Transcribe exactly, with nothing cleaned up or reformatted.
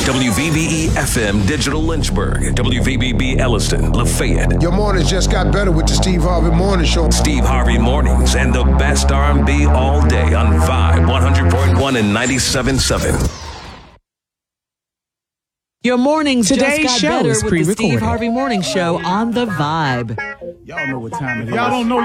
W V B E F M Digital Lynchburg, W V B B Elliston, Lafayette. Your mornings just got better with the Steve Harvey Morning Show. Steve Harvey Mornings and the best R and B all day on Vibe one hundred point one and ninety-seven point seven. Your mornings Today's just got show better is with the Steve pre-recorded. Harvey Morning Show on the Vibe. Y'all know what time it is. Y'all don't know